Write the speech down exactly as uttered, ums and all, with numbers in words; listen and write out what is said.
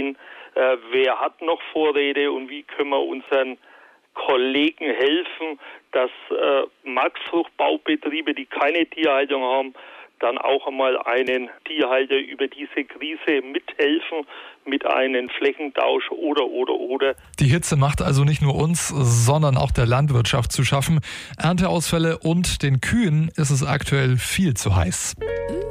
sehen, äh, wer hat noch Vorräte und wie können wir unseren Kollegen helfen, dass äh, Marktfruchtbaubetriebe, die keine Tierhaltung haben, dann auch einmal einen Tierhalter über diese Krise mithelfen mit einem Flächentausch oder, oder, oder. Die Hitze macht also nicht nur uns, sondern auch der Landwirtschaft zu schaffen. Ernteausfälle und den Kühen ist es aktuell viel zu heiß.